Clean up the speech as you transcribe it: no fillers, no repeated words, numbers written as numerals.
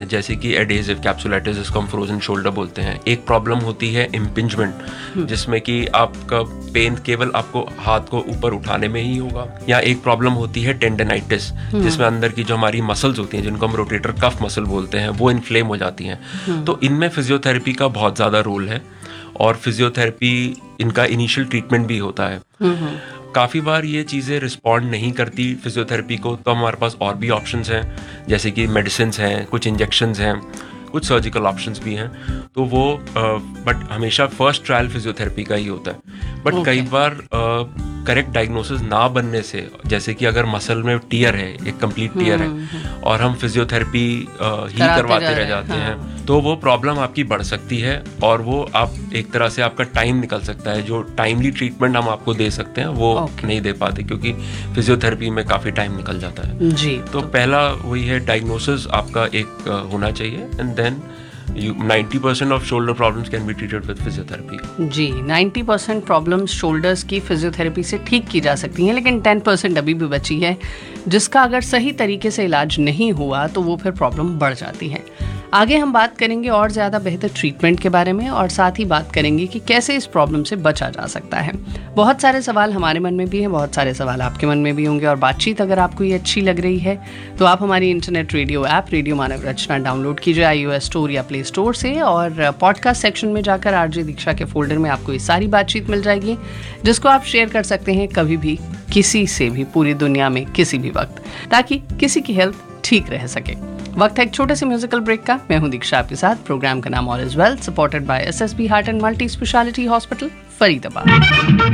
जैसे कि adhesive capsulitis, जिसको हम फ्रोजन शोल्डर बोलते हैं। एक प्रॉब्लम होती है इम्पिंजमेंट, जिसमें कि आपका पेन केवल आपको हाथ को ऊपर उठाने में ही होगा। या एक प्रॉब्लम होती है टेंडनाइटिस, जिसमें अंदर की जो हमारी मसल्स होती हैं, जिनको हम रोटेटर कफ मसल बोलते हैं, वो इन्फ्लेम हो जाती हैं। तो इनमें फिजियोथेरेपी का बहुत ज़्यादा रोल है, और फिजियोथेरेपी इनका इनिशियल ट्रीटमेंट भी होता है। काफ़ी बार ये चीज़ें रिस्पॉन्ड नहीं करती फिजियोथेरेपी को, तो हमारे पास और भी ऑप्शंस हैं, जैसे कि मेडिसिन्स हैं, कुछ इंजेक्शंस हैं, कुछ सर्जिकल ऑप्शंस भी हैं। तो वो बट हमेशा फर्स्ट ट्रायल फिजियोथेरेपी का ही होता है। बट कई बार करेक्ट डायग्नोसिस ना बनने से, जैसे कि अगर मसल में टियर है, एक कंप्लीट टियर है, और हम फिजियोथेरेपी ही करवाते रह जाते हैं, तो वो प्रॉब्लम आपकी बढ़ सकती है, और वो आप एक तरह से आपका टाइम निकल सकता है। जो टाइमली ट्रीटमेंट हम आपको दे सकते हैं वो नहीं दे पाते, क्योंकि फिजियोथेरेपी में काफ़ी टाइम निकल जाता है जी। तो पहला वही है, डायग्नोसिस आपका एक होना चाहिए, and then 90% off shoulder problems can be treated with physiotherapy. Ji, 90% problems shoulders की फिजियोथेरेपी से ठीक की जा सकती हैं, लेकिन 10% अभी भी बची है, जिसका अगर सही तरीके से इलाज नहीं हुआ तो वो फिर प्रॉब्लम बढ़ जाती है। आगे हम बात करेंगे और ज़्यादा बेहतर ट्रीटमेंट के बारे में, और साथ ही बात करेंगे कि कैसे इस प्रॉब्लम से बचा जा सकता है। बहुत सारे सवाल हमारे मन में भी हैं, बहुत सारे सवाल आपके मन में भी होंगे, और बातचीत अगर आपको ये अच्छी लग रही है तो आप हमारी इंटरनेट रेडियो ऐप रेडियो मानव रचना डाउनलोड कीजिए iOS स्टोर या प्ले स्टोर से, और पॉडकास्ट सेक्शन में जाकर आरजे दीक्षा के फोल्डर में आपको ये सारी बातचीत मिल जाएगी, जिसको आप शेयर कर सकते हैं कभी भी, किसी से भी, पूरी दुनिया में किसी भी वक्त, ताकि किसी की हेल्थ ठीक रह सके। वक्त है एक छोटे से म्यूजिकल ब्रेक का। मैं हूं दीक्षा आपके साथ। प्रोग्राम का नाम all is well, supported by SSB heart and multi speciality hospital, Faridabad.